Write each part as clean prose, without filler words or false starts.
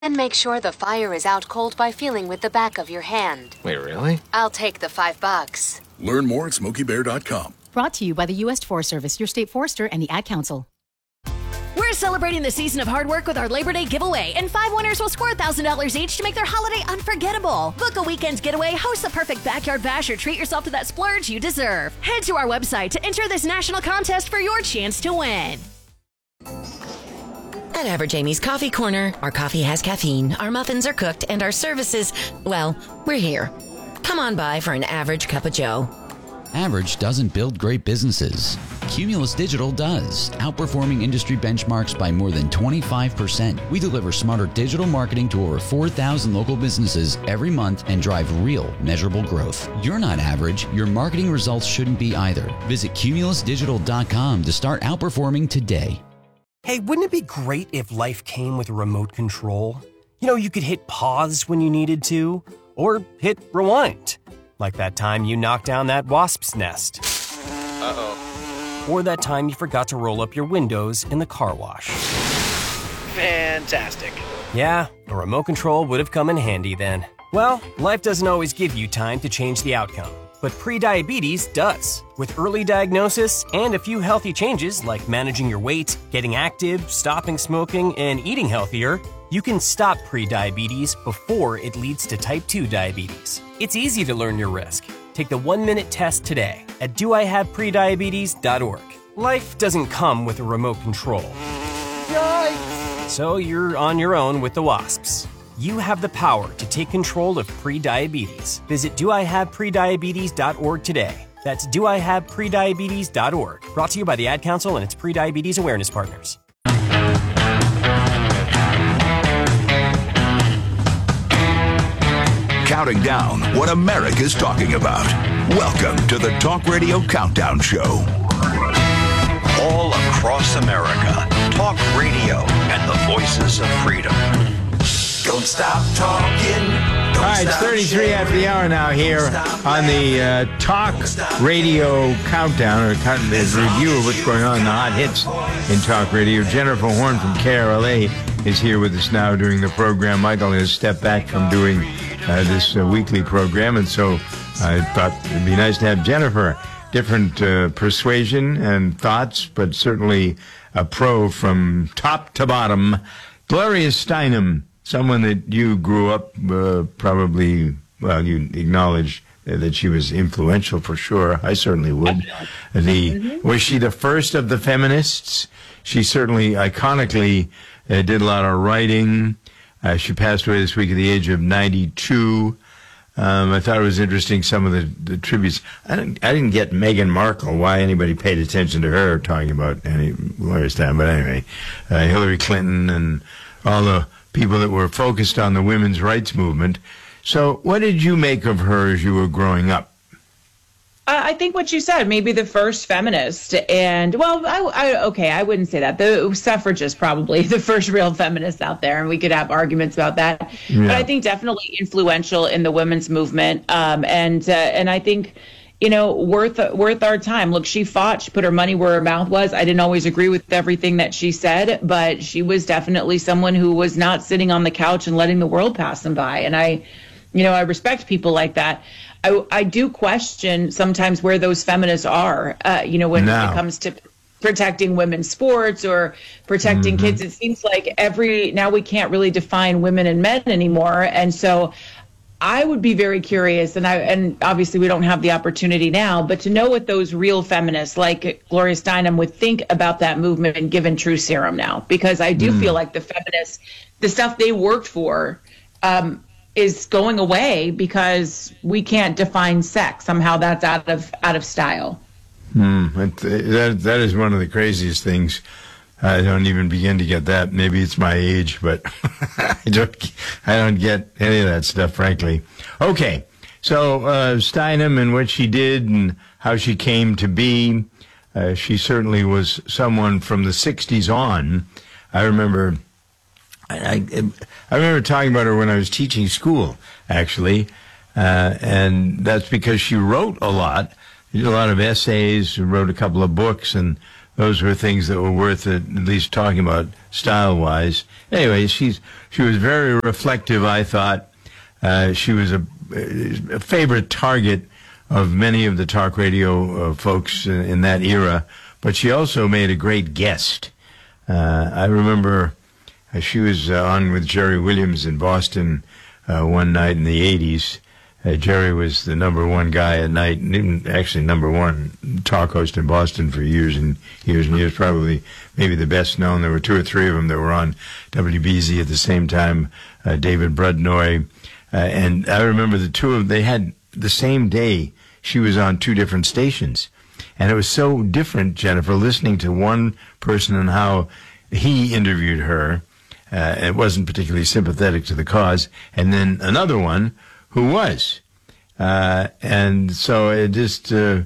And make sure the fire is out cold by feeling with the back of your hand. Wait, really? I'll take the $5. Learn more at SmokeyBear.com. Brought to you by the U.S. Forest Service, your state forester, and the Ad Council. We're celebrating the season of hard work with our Labor Day giveaway, and 5 winners will score $1,000 each to make their holiday unforgettable. Book a weekend's getaway, host the perfect backyard bash, or treat yourself to that splurge you deserve. Head to our website to enter this national contest for your chance to win. At Average Amy's Coffee Corner, our coffee has caffeine, our muffins are cooked, and our services, well, we're here. Come on by for an average cup of joe. Average doesn't build great businesses. Cumulus Digital does, outperforming industry benchmarks by more than 25%. We deliver smarter digital marketing to over 4,000 local businesses every month and drive real, measurable growth. You're not average. Your marketing results shouldn't be either. Visit cumulusdigital.com to start outperforming today. Hey, wouldn't it be great if life came with a remote control? You know, you could hit pause when you needed to, or hit rewind. Like that time you knocked down that wasp's nest. Uh-oh. Or that time you forgot to roll up your windows in the car wash. Fantastic. Yeah, a remote control would have come in handy then. Well, life doesn't always give you time to change the outcome. But prediabetes does. With early diagnosis and a few healthy changes like managing your weight, getting active, stopping smoking, and eating healthier, you can stop prediabetes before it leads to type 2 diabetes. It's easy to learn your risk. Take the 1-minute test today at doihaveprediabetes.org. Life doesn't come with a remote control. Yikes! So you're on your own with the wasps. You have the power to take control of prediabetes. Visit doihaveprediabetes.org today. That's doihaveprediabetes.org. Brought to you by the Ad Council and its prediabetes awareness partners. Counting down what America's talking about. Welcome to the Talk Radio Countdown Show. All across America, talk radio and the voices of freedom. Don't stop talking. All right, it's 33 after the hour now here on the Talk Radio Countdown, or the review of what's going on in the hot hits in Talk Radio. Jennifer Horn from KRLA is here with us now doing the program. Michael has stepped back from doing this weekly program, and so I thought it'd be nice to have Jennifer. Different persuasion and thoughts, but certainly a pro from top to bottom. Gloria Steinem. Someone that you grew up probably, well, you acknowledge that she was influential for sure. I certainly would. Was she the first of the feminists? She certainly iconically did a lot of writing. She passed away this week at the age of 92. I thought it was interesting, some of the tributes. I didn't get Meghan Markle, why anybody paid attention to her talking about any lawyers time, but anyway, Hillary Clinton and all the people that were focused on the women's rights movement. So what did you make of her as you were growing up? I think what you said, maybe the first feminist. And, well, I wouldn't say that. The suffragist, probably the first real feminist out there, and we could have arguments about that. Yeah. But I think definitely influential in the women's movement. And I think, you know, worth our time. Look, she fought. She put her money where her mouth was. I didn't always agree with everything that she said, but she was definitely someone who was not sitting on the couch and letting the world pass them by. And I respect people like that. I do question sometimes where those feminists are, when it comes to protecting women's sports or protecting kids. It seems like now we can't really define women and men anymore. And so I would be very curious, and obviously we don't have the opportunity now, but to know what those real feminists like Gloria Steinem would think about that movement and given True Serum now, because I do feel like the feminists, the stuff they worked for, is going away because we can't define sex. Somehow that's out of style. That is one of the craziest things. I don't even begin to get that. Maybe it's my age, but I don't get any of that stuff, frankly. Okay, so Steinem and what she did and how she came to be. She certainly was someone from the 60s on. I remember talking about her when I was teaching school, actually, and that's because she wrote a lot. She did a lot of essays, wrote a couple of books, and those were things that were worth at least talking about style-wise. Anyway, she was very reflective, I thought. She was a favorite target of many of the talk radio folks in that era, but she also made a great guest. I remember she was on with Jerry Williams in Boston one night in the 80s. Jerry was the number one guy at night, actually number one talk host in Boston for years and years and years, probably maybe the best known. There were two or three of them that were on WBZ at the same time, David Brudnoy. And I remember the two of them, they had the same day, she was on two different stations. And it was so different, Jennifer, listening to one person and how he interviewed her. It wasn't particularly sympathetic to the cause. And then another one who was. And so it just, the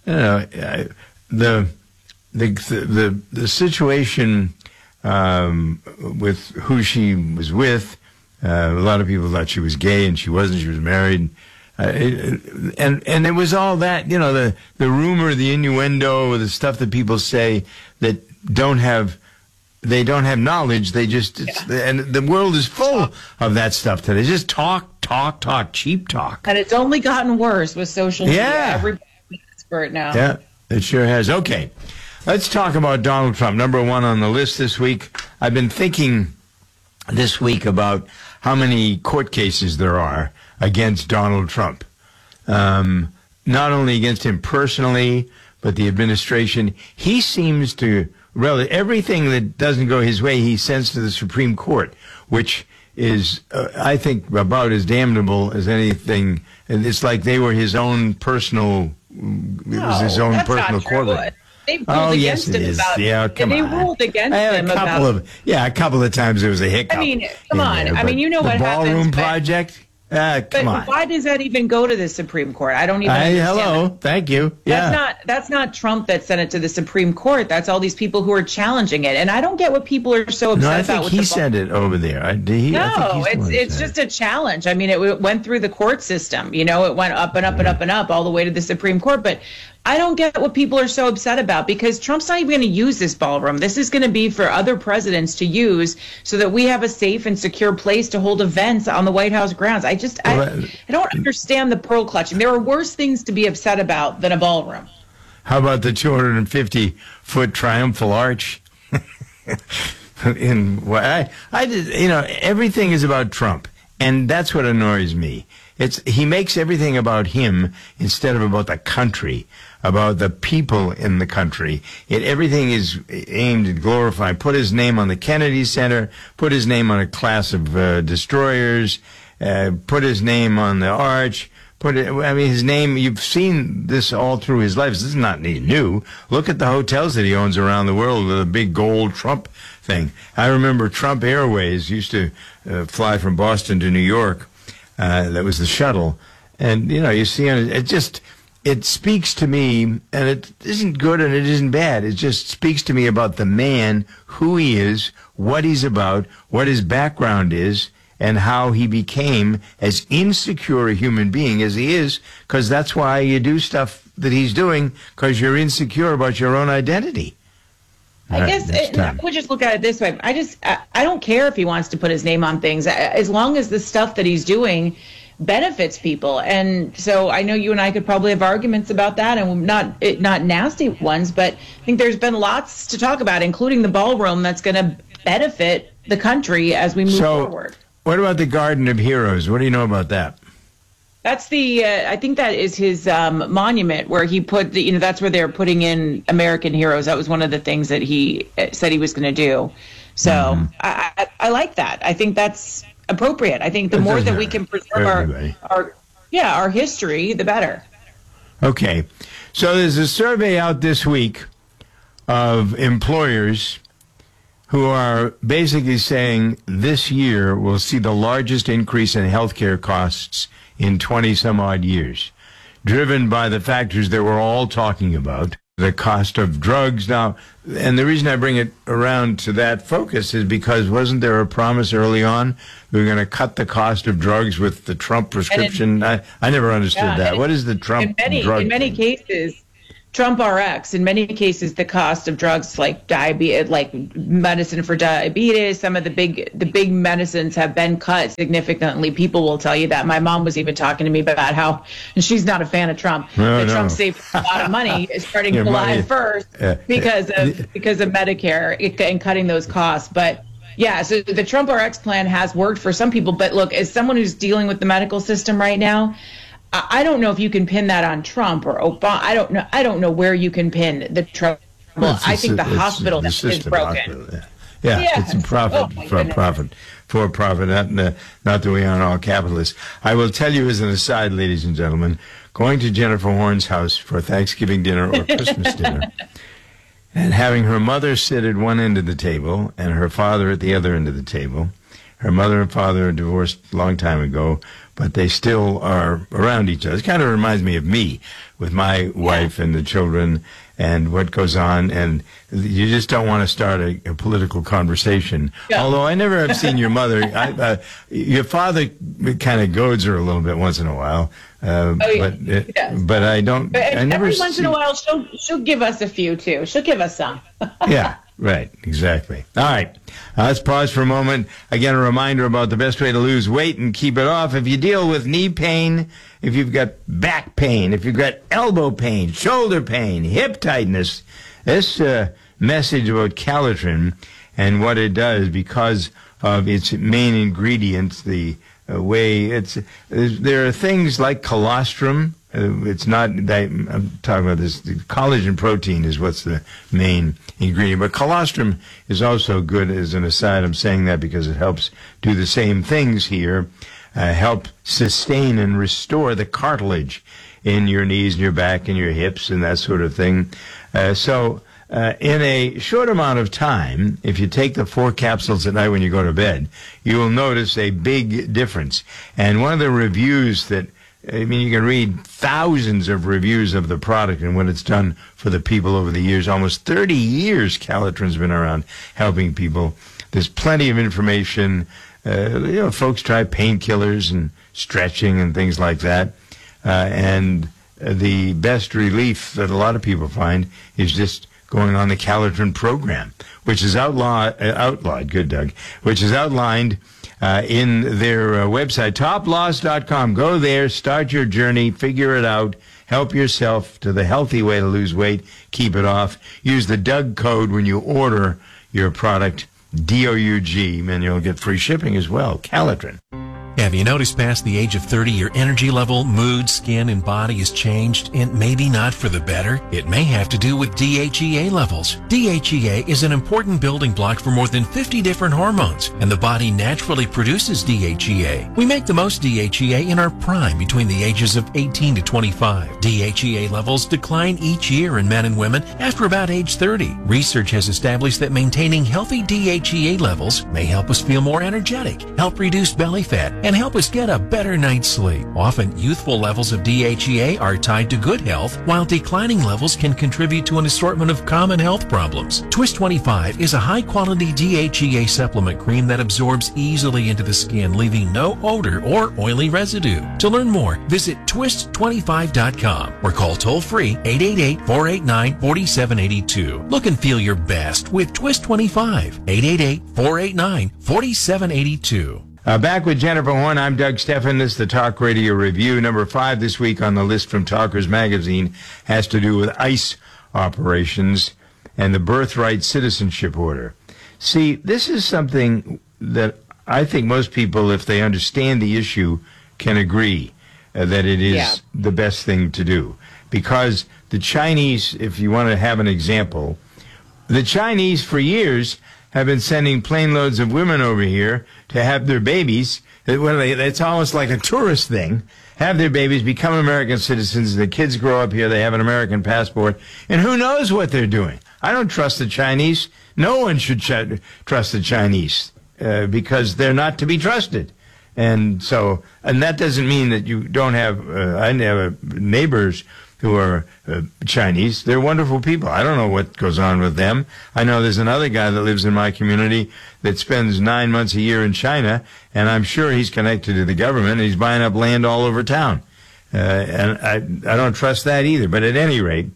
situation with who she was with, a lot of people thought she was gay, and she wasn't. She was married. And it was all that, the rumor, the innuendo, the stuff that people say that they don't have knowledge. They just, and the world is full of that stuff today. Just talk, cheap talk. And it's only gotten worse with social media. Yeah. Everybody's an expert now. Yeah, it sure has. Okay, let's talk about Donald Trump. Number one on the list this week. I've been thinking this week about how many court cases there are against Donald Trump. Not only against him personally, but the administration. He seems to, really, everything that doesn't go his way, he sends to the Supreme Court, which is, I think, about as damnable as anything. And it's like they were his own personal, it was his own personal courtroom. They ruled against him about it. Yeah, come and on. they ruled against him about a couple of times there was a hiccup. I mean, come on. There, I mean, you know what happens. The Ballroom Project? Come on. Why does that even go to the Supreme Court? I don't even understand. Hello. Thank you. Yeah. That's not Trump that sent it to the Supreme Court. That's all these people who are challenging it. And I don't get what people are so upset about. No, I think he sent it over there. It's just a challenge. I mean, it went through the court system. It went up and up and up and up all the way to the Supreme Court. But I don't get what people are so upset about, because Trump's not even going to use this ballroom. This is going to be for other presidents to use so that we have a safe and secure place to hold events on the White House grounds. I don't understand the pearl clutching. There are worse things to be upset about than a ballroom. How about the 250-foot triumphal arch? Everything is about Trump, and that's what annoys me. He makes everything about him instead of about the country, about the people in the country. Everything is aimed at glorifying. Put his name on the Kennedy Center, put his name on a class of destroyers, put his name on the arch, his name, you've seen this all through his life. This is not new. Look at the hotels that he owns around the world with a big gold Trump thing. I remember Trump Airways used to fly from Boston to New York. That was the shuttle. And, you see, it speaks to me, and it isn't good and it isn't bad. It just speaks to me about the man, who he is, what he's about, what his background is, and how he became as insecure a human being as he is, because that's why you do stuff that he's doing, because you're insecure about your own identity. I would just look at it this way. I don't care if he wants to put his name on things, as long as the stuff that he's doing benefits people. And so I know you and I could probably have arguments about that, and not nasty ones, but I think there's been lots to talk about, including the ballroom that's going to benefit the country as we move forward. What about the Garden of Heroes? What do you know about that? That's I think that is his monument, where he put that's where they're putting in American heroes. That was one of the things that he said he was going to do. So I like that. I think that's appropriate. I think the more that we can preserve our history, the better. Okay. So there's a survey out this week of employers who are basically saying this year will see the largest increase in healthcare costs in 20-some-odd years, driven by the factors that we're all talking about, the cost of drugs now. And the reason I bring it around to that focus is because wasn't there a promise early on we were going to cut the cost of drugs with the Trump prescription? I never understood that. What is the Trump drug? In many cases, Trump RX, in many cases, the cost of drugs like diabetes, like medicine for diabetes, some of the big medicines have been cut significantly. People will tell you that. My mom was even talking to me about how, and she's not a fan of Trump, that Trump saved a lot of money starting July 1st because of Medicare and cutting those costs. But yeah, so the Trump RX plan has worked for some people. But look, as someone who's dealing with the medical system right now, I don't know if you can pin that on Trump or Obama. I don't know where you can pin the Trump. Well, I think the hospital is broken. Yeah, it's a profit for profit. Not that we aren't all capitalists. I will tell you as an aside, ladies and gentlemen, going to Jennifer Horn's house for Thanksgiving dinner or Christmas dinner, and having her mother sit at one end of the table and her father at the other end of the table. Her mother and father are divorced a long time ago, but they still are around each other. It kind of reminds me of me with my wife and the children and what goes on. And you just don't want to start a political conversation. Yeah. Although I never have seen your mother. Your father kind of goads her a little bit once in a while. But I don't. I never. Every once in a while, she'll give us a few too. She'll give us some. Yeah. Right, exactly. All right, let's pause for a moment. Again, a reminder about the best way to lose weight and keep it off. If you deal with knee pain, if you've got back pain, if you've got elbow pain, shoulder pain, hip tightness, this message about Calitrin and what it does because of its main ingredients, the way there are things like colostrum. It's not, I'm talking about this, the collagen protein is what's the main ingredient. But colostrum is also good as an aside. I'm saying that because it helps do the same things here, help sustain and restore the cartilage in your knees and your back and your hips and that sort of thing. So in a short amount of time, if you take the 4 capsules at night when you go to bed, you will notice a big difference. And one of the reviews that you can read thousands of reviews of the product and what it's done for the people over the years. Almost 30 years Calitrin's been around helping people. There's plenty of information. Folks try painkillers and stretching and things like that. And the best relief that a lot of people find is just going on the Calitrin program, which is outlawed, good Doug, which is outlined in their website, toploss.com. Go there, start your journey, figure it out, help yourself to the healthy way to lose weight, keep it off. Use the Doug code when you order your product, DOUG, and you'll get free shipping as well. Calitrin. Have you noticed past the age of 30 your energy level, mood, skin, and body has changed, and maybe not for the better? It may have to do with DHEA levels. DHEA is an important building block for more than 50 different hormones, and the body naturally produces DHEA. We make the most DHEA in our prime between the ages of 18 to 25. DHEA levels decline each year in men and women after about age 30. Research has established that maintaining healthy DHEA levels may help us feel more energetic, help reduce belly fat, and help us get a better night's sleep. Often, youthful levels of DHEA are tied to good health, while declining levels can contribute to an assortment of common health problems. Twist 25 is a high-quality DHEA supplement cream that absorbs easily into the skin, leaving no odor or oily residue. To learn more, visit twist25.com or call toll-free 888-489-4782. Look and feel your best with Twist 25, 888-489-4782. Back with Jennifer Horn, I'm Doug Stephan. This is the Talk Radio Review. Number 5 this week on the list from Talkers Magazine has to do with ICE operations and the birthright citizenship order. See, this is something that I think most people, if they understand the issue, can agree that it is the best thing to do. Because the Chinese, if you want to have an example, the Chinese for years have been sending plane loads of women over here to have their babies. It's almost like a tourist thing. Have their babies, become American citizens. The kids grow up here. They have an American passport. And who knows what they're doing? I don't trust the Chinese. No one should trust the Chinese because they're not to be trusted. And that doesn't mean that you don't have, I have neighbors who are Chinese. They're wonderful people. I don't know what goes on with them. I know there's another guy that lives in my community that spends 9 months a year in China, and I'm sure he's connected to the government, and he's buying up land all over town. And I don't trust that either. But at any rate,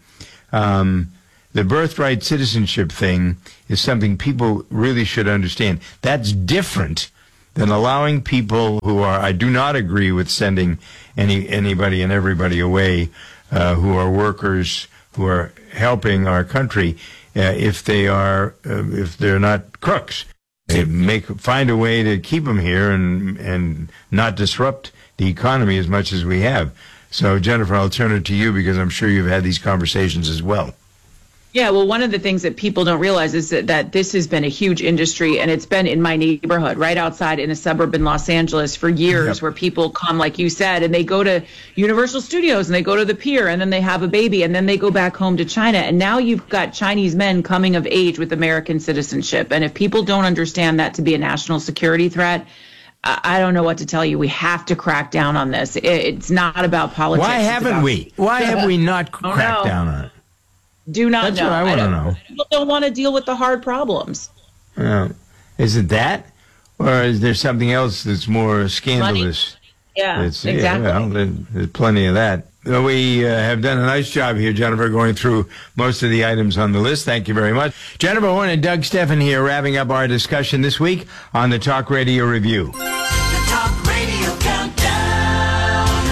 The birthright citizenship thing is something people really should understand. That's different than allowing people who are, I do not agree with sending anybody and everybody away who are workers, who are helping our country, if they're not crooks. Find a way to keep them here and not disrupt the economy as much as we have. So, Jennifer, I'll turn it to you because I'm sure you've had these conversations as well. Yeah, well, one of the things that people don't realize is that this has been a huge industry, and it's been in my neighborhood, right outside in a suburb in Los Angeles for years, where people come, like you said, and they go to Universal Studios and they go to the pier and then they have a baby and then they go back home to China. And now you've got Chinese men coming of age with American citizenship. And if people don't understand that to be a national security threat, I don't know what to tell you. We have to crack down on this. It's not about politics. Why haven't we? Why have we not cracked down on it? Do not That's know. what I want to know. People don't want to deal with the hard problems. Is it that? Or is there something else that's more scandalous? Yeah, exactly. Yeah, well, there's plenty of that. We have done a nice job here, Jennifer, going through most of the items on the list. Thank you very much. Jennifer Horn and Doug Steffen here, wrapping up our discussion this week on the Talk Radio Review. The Talk Radio Countdown.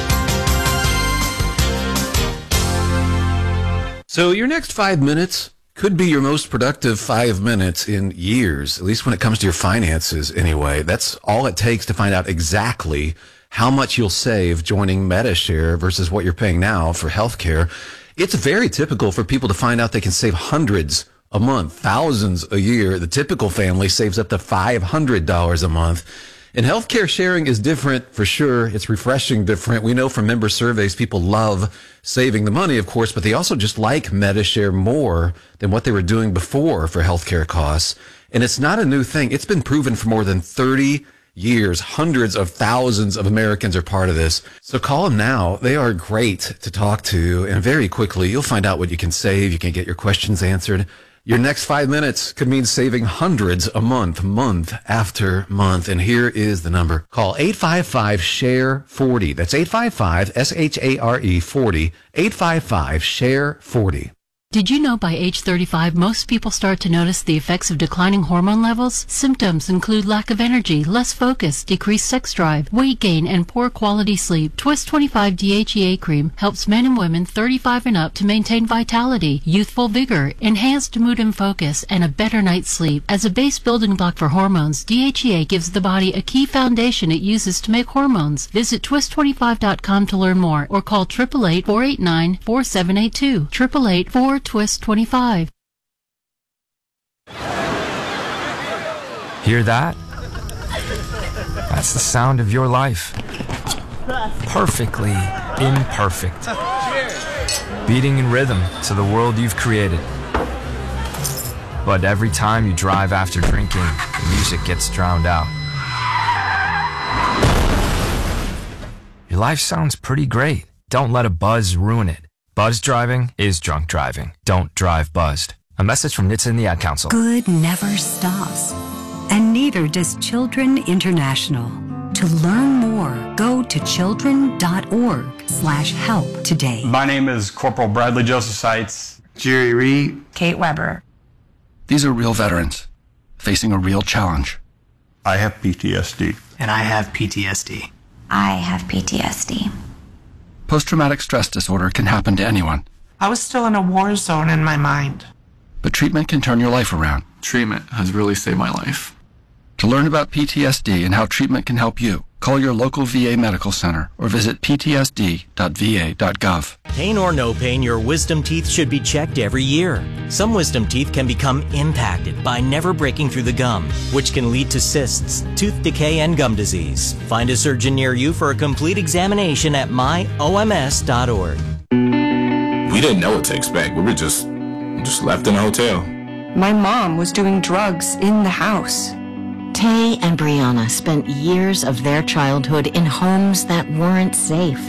So your next 5 minutes could be your most productive 5 minutes in years, at least when it comes to your finances anyway. That's all it takes to find out exactly how much you'll save joining Medi-Share versus what you're paying now for healthcare. It's very typical for people to find out they can save hundreds a month, thousands a year. The typical family saves up to $500 a month. And healthcare sharing is different for sure. It's refreshing different. We know from member surveys, people love saving the money, of course, but they also just like Medi-Share more than what they were doing before for healthcare costs. And it's not a new thing. It's been proven for more than 30 years. Hundreds of thousands of Americans are part of this. So call them now. They are great to talk to. And very quickly, you'll find out what you can save. You can get your questions answered. Your next 5 minutes could mean saving hundreds a month, month after month. And here is the number. Call 855-SHARE-40. That's 855-SHARE 40. 855-SHARE-40. Did you know by age 35, most people start to notice the effects of declining hormone levels? Symptoms include lack of energy, less focus, decreased sex drive, weight gain, and poor quality sleep. Twist 25 DHEA cream helps men and women 35 and up to maintain vitality, youthful vigor, enhanced mood and focus, and a better night's sleep. As a base building block for hormones, DHEA gives the body a key foundation it uses to make hormones. Visit twist25.com to learn more or call 888-489-4782. 888-4TWIST25. Hear that? That's the sound of your life. Perfectly imperfect. Beating in rhythm to the world you've created. But every time you drive after drinking, the music gets drowned out. Your life sounds pretty great. Don't let a buzz ruin it. Buzz driving is drunk driving. Don't drive buzzed. A message from NHTSA and the Ad Council. Good never stops. And neither does Children International. To learn more, go to children.org/help today. My name is Corporal Bradley Joseph Seitz. Jerry Reed. Kate Weber. These are real veterans facing a real challenge. I have PTSD. And I have PTSD. I have PTSD. Post-traumatic stress disorder can happen to anyone. I was still in a war zone in my mind. But treatment can turn your life around. Treatment has really saved my life. To learn about PTSD and how treatment can help you, call your local VA medical center or visit ptsd.va.gov. Pain or no pain, your wisdom teeth should be checked every year. Some wisdom teeth can become impacted by never breaking through the gum, which can lead to cysts, tooth decay, and gum disease. Find a surgeon near you for a complete examination at myoms.org. We didn't know what to expect. We were just left in a hotel. My mom was doing drugs in the house. Tay and Brianna spent years of their childhood in homes that weren't safe.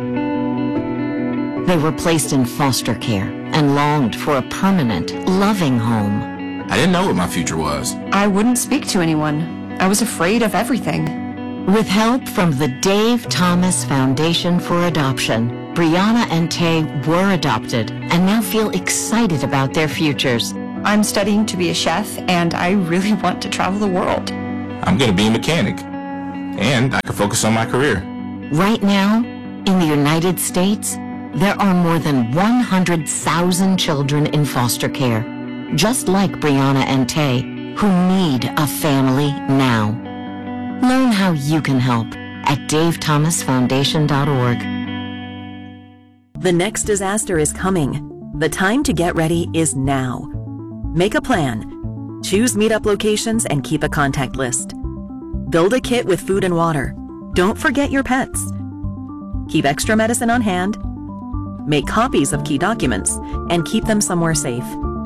They were placed in foster care and longed for a permanent, loving home. I didn't know what my future was. I wouldn't speak to anyone. I was afraid of everything. With help from the Dave Thomas Foundation for Adoption, Brianna and Tay were adopted and now feel excited about their futures. I'm studying to be a chef, and I really want to travel the world. I'm going to be a mechanic, and I can focus on my career. Right now, in the United States, there are more than 100,000 children in foster care, just like Brianna and Tay, who need a family now. Learn how you can help at davethomasfoundation.org. The next disaster is coming. The time to get ready is now. Make a plan. Choose meetup locations and keep a contact list. Build a kit with food and water. Don't forget your pets. Keep extra medicine on hand. Make copies of key documents and keep them somewhere safe.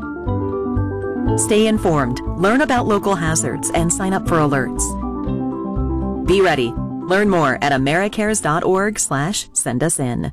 Stay informed, learn about local hazards, and sign up for alerts. Be ready. Learn more at americares.org/sendusin.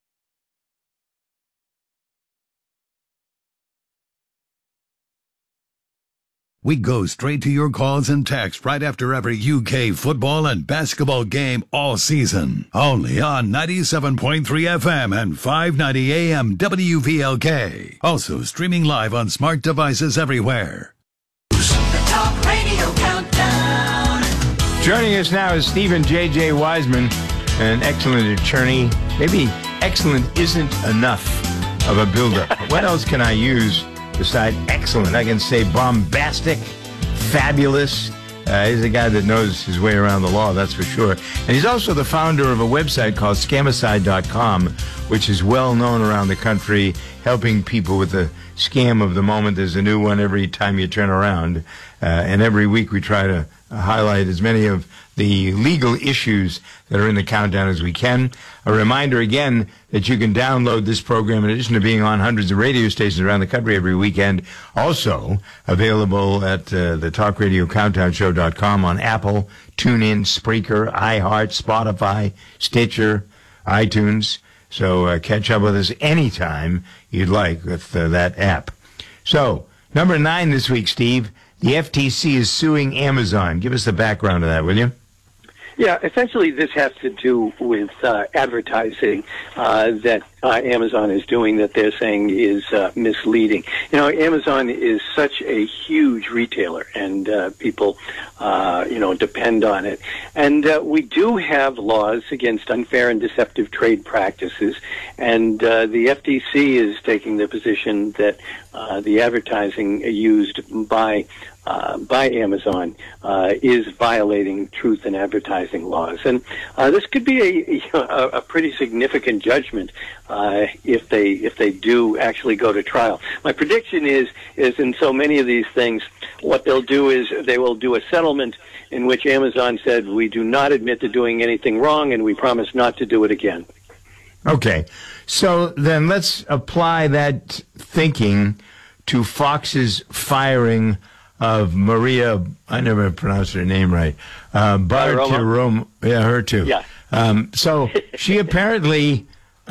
We go straight to your calls and texts right after every UK football and basketball game all season. Only on 97.3 FM and 590 AM WVLK. Also streaming live on smart devices everywhere. The Talk Radio Countdown. Joining us now is Stephen J.J. Wiseman, an excellent attorney. Maybe excellent isn't enough of a buildup. What else can I use besides excellent? I can say bombastic, fabulous. He's a guy that knows his way around the law, that's for sure. And he's also the founder of a website called Scamicide.com, which is well known around the country, helping people with the scam of the moment. There's a new one every time you turn around. And every week we try to highlight as many of the legal issues that are in the countdown as we can. A reminder again that you can download this program in addition to being on hundreds of radio stations around the country every weekend. Also available at the TalkRadioCountdownShow.com on Apple, TuneIn, Spreaker, iHeart, Spotify, Stitcher, iTunes. So catch up with us anytime you'd like with that app. So, number 9 this week, Steve. The FTC is suing Amazon. Give us the background of that, will you? Yeah, essentially this has to do with advertising that Amazon is doing that they're saying is misleading. You know, Amazon is such a huge retailer, and people, depend on it. And we do have laws against unfair and deceptive trade practices, and the FTC is taking the position that the advertising used by Amazon is violating truth in advertising laws, and this could be a pretty significant judgment if they do actually go to trial. My prediction is in so many of these things, what they'll do is they will do a settlement in which Amazon said, we do not admit to doing anything wrong, and we promise not to do it again. Okay, so then let's apply that thinking to Fox's firing of Maria, I never pronounced her name right, Bartiromo. Yeah, her too. Yeah. So she apparently,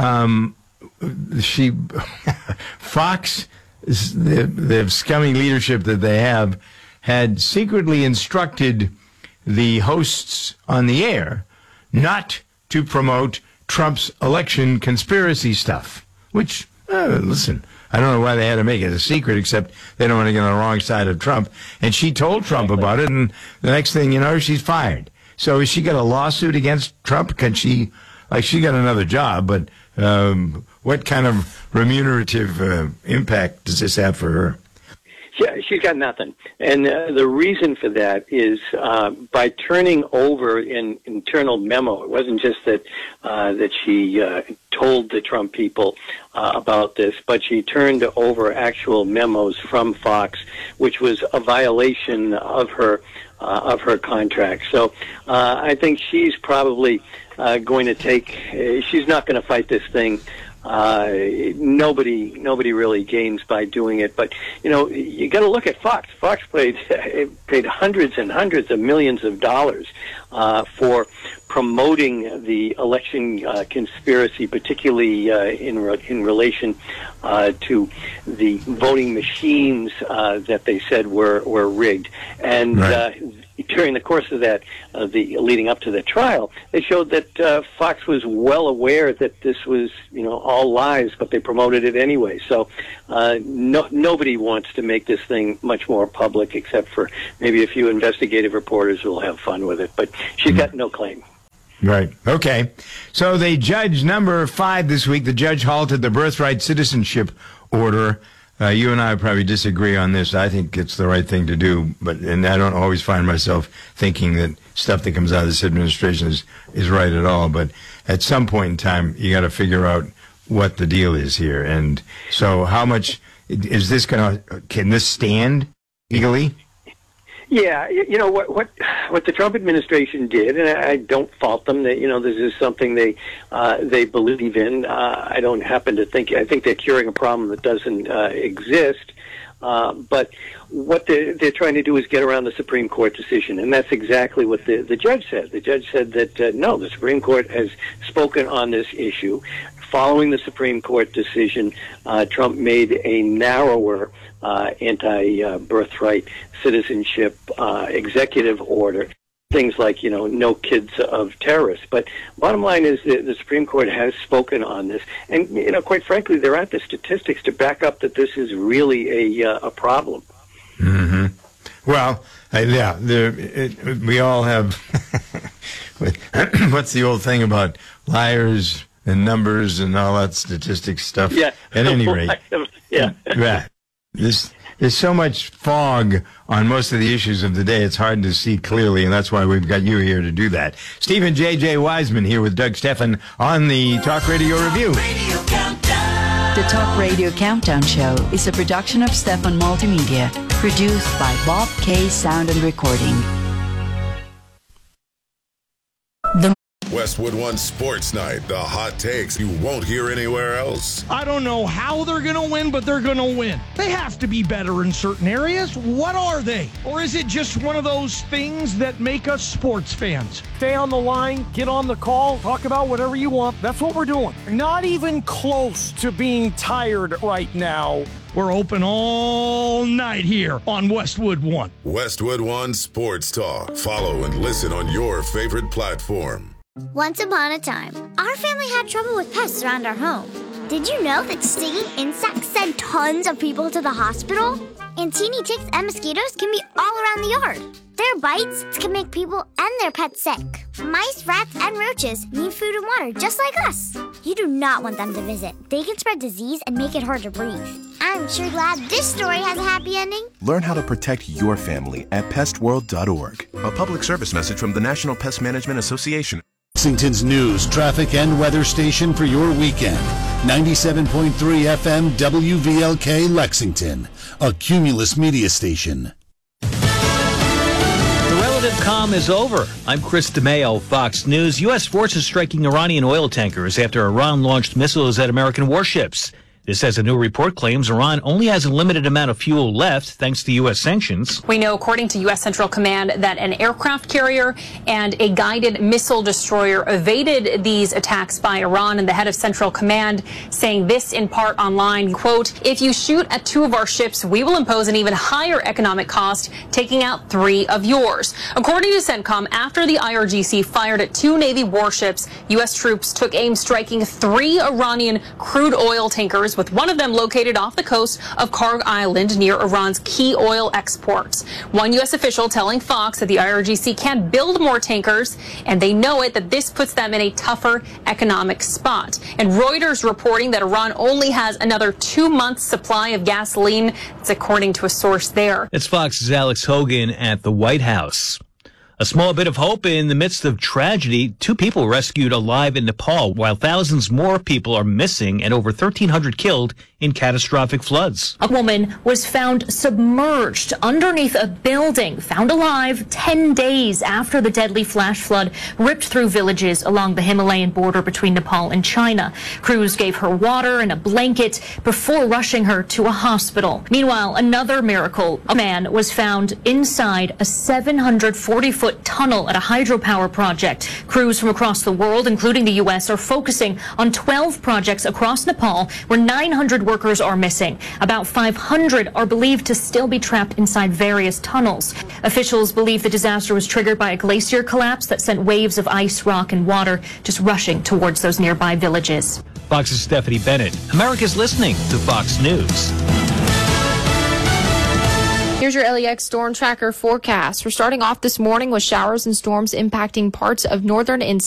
Fox, the scummy leadership that they have, had secretly instructed the hosts on the air not to promote Trump's election conspiracy stuff, which, listen, I don't know why they had to make it a secret, except they don't want to get on the wrong side of Trump. And she told Trump about it, and the next thing you know, she's fired. So has she got a lawsuit against Trump? Can she, she got another job, but what kind of remunerative impact does this have for her? Yeah, she's got nothing. And the reason for that is by turning over an internal memo. It wasn't just that she told the Trump people about this, but she turned over actual memos from Fox, which was a violation of her contract. So I think she's probably going to she's not going to fight this thing. Nobody really gains by doing it, but you got to look at Fox. Fox paid hundreds and hundreds of millions of dollars for promoting the election conspiracy, particularly in relation to the voting machines that they said were rigged, and. Right. during the course of that, the leading up to the trial, they showed that Fox was well aware that this was, all lies, but they promoted it anyway. So nobody wants to make this thing much more public, except for maybe a few investigative reporters who will have fun with it. But she's got no claim. Right. Okay. So the judge number 5 this week, the judge halted the birthright citizenship order. You and I probably disagree on this. I think it's the right thing to do, and I don't always find myself thinking that stuff that comes out of this administration is right at all. But at some point in time, you got to figure out what the deal is here. And so, how much is this can this stand legally? Yeah, what the Trump administration did, and I don't fault them. That this is something they believe in. I don't happen to think. I think they're curing a problem that doesn't exist. But what they're trying to do is get around the Supreme Court decision, and that's exactly what the judge said. The judge said that no, the Supreme Court has spoken on this issue. Following the Supreme Court decision, Trump made a narrower anti-birthright citizenship executive order, things like, no kids of terrorists. But bottom line is that the Supreme Court has spoken on this. And, quite frankly, there aren't the statistics to back up that this is really a problem. Mm-hmm. Well, we all have, what's the old thing about liars and numbers and all that statistics stuff? Yeah. At any rate. Yeah. Right. There's so much fog on most of the issues of the day, it's hard to see clearly, and that's why we've got you here to do that. Stephen J.J. Wiseman here with Doug Stephan on the Talk Radio Review. The Talk Radio Countdown Show is a production of Stephan Multimedia, produced by Bob K. Sound and Recording. Westwood One Sports Night, the hot takes you won't hear anywhere else. I don't know how they're going to win, but they're going to win. They have to be better in certain areas. What are they? Or is it just one of those things that make us sports fans? Stay on the line, get on the call, talk about whatever you want. That's what we're doing. Not even close to being tired right now. We're open all night here on Westwood One. Westwood One Sports Talk. Follow and listen on your favorite platform. Once upon a time, our family had trouble with pests around our home. Did you know that stinging insects send tons of people to the hospital? And teeny ticks and mosquitoes can be all around the yard. Their bites can make people and their pets sick. Mice, rats, and roaches need food and water just like us. You do not want them to visit. They can spread disease and make it hard to breathe. I'm sure glad this story has a happy ending. Learn how to protect your family at pestworld.org. A public service message from the National Pest Management Association. Lexington's news, traffic, and weather station for your weekend. 97.3 FM WVLK Lexington, a Cumulus media station. The relative calm is over. I'm Chris DeMeo, Fox News. U.S. forces striking Iranian oil tankers after Iran launched missiles at American warships. This, as a new report claims, Iran only has a limited amount of fuel left thanks to U.S. sanctions. We know, according to U.S. Central Command, that an aircraft carrier and a guided missile destroyer evaded these attacks by Iran, and the head of Central Command saying this in part online, quote, "If you shoot at 2 of our ships, we will impose an even higher economic cost, taking out 3 of yours." According to CENTCOM, after the IRGC fired at 2 Navy warships, U.S. troops took aim striking 3 Iranian crude oil tankers, with one of them located off the coast of Karg Island near Iran's key oil exports. One U.S. official telling Fox that the IRGC can't build more tankers, and they know it, that this puts them in a tougher economic spot. And Reuters reporting that Iran only has another 2 months' supply of gasoline. That's according to a source there. It's Fox's Alex Hogan at the White House. A small bit of hope in the midst of tragedy. 2 people rescued alive in Nepal, while thousands more people are missing and over 1,300 killed in catastrophic floods. A woman was found submerged underneath a building, found alive 10 days after the deadly flash flood ripped through villages along the Himalayan border between Nepal and China. Crews gave her water and a blanket before rushing her to a hospital. Meanwhile, another miracle. A man was found inside a 740-foot 800-foot tunnel at a hydropower project. Crews from across the world, including the U.S., are focusing on 12 projects across Nepal where 900 workers are missing. About 500 are believed to still be trapped inside various tunnels. Officials believe the disaster was triggered by a glacier collapse that sent waves of ice, rock, and water just rushing towards those nearby villages. Fox's Stephanie Bennett. America's listening to Fox News. Here's your LEX Storm Tracker forecast. We're starting off this morning with showers and storms impacting parts of northern and